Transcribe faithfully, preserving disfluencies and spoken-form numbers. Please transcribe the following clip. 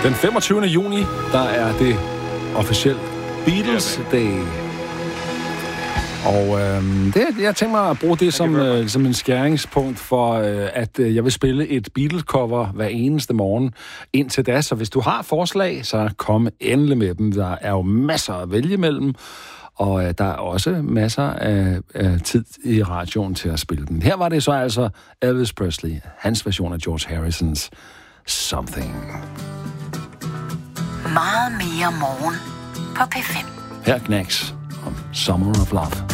Den femogtyvende juni, der er det officielt Beatles Day. Og øh, det, jeg tænker mig at bruge det som, øh, som en skæringspunkt for, øh, at øh, jeg vil spille et Beatles-cover hver eneste morgen indtil da. Så hvis du har forslag, så kom endelig med dem. Der er jo masser at vælge mellem, og øh, der er også masser af, af tid i radioen til at spille dem. Her var det så altså Elvis Presley, hans version af George Harrisons Something. Meget mere morgen på P fem. Her Knacks om Summer of Love.